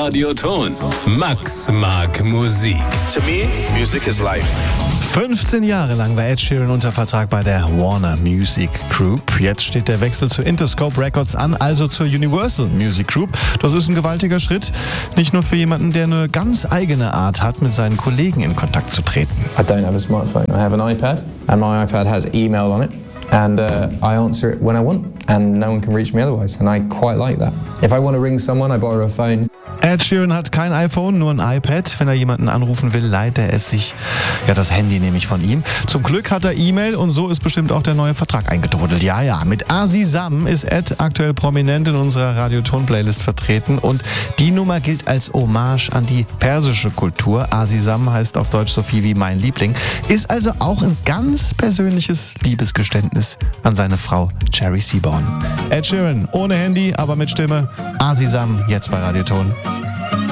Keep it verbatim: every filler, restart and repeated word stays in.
Radioton. Max mag Musik. To me, music is life. fünfzehn Jahre lang war Ed Sheeran unter Vertrag bei der Warner Music Group. Jetzt steht der Wechsel zu Interscope Records an, also zur Universal Music Group. Das ist ein gewaltiger Schritt, nicht nur für jemanden, der eine ganz eigene Art hat, mit seinen Kollegen in Kontakt zu treten. I don't have a smartphone. I have an iPad, and my iPad has email on it, and uh, I answer it when I want, and no one can reach me otherwise, and I quite like that. If I want to ring someone, I borrow a phone. Ed Sheeran hat kein iPhone, nur ein iPad. Wenn er jemanden anrufen will, leiht er es sich, ja, das Handy nämlich von ihm. Zum Glück hat er E-Mail und so ist bestimmt auch der neue Vertrag eingetrudelt. Ja, ja, mit Azizam ist Ed aktuell prominent in unserer Radioton-Playlist vertreten und die Nummer gilt als Hommage an die persische Kultur. Azizam heißt auf Deutsch so viel wie mein Liebling, ist also auch ein ganz persönliches Liebesgeständnis an seine Frau Cherry Seaborn. Ed Sheeran ohne Handy, aber mit Stimme. Azizam jetzt bei Radioton.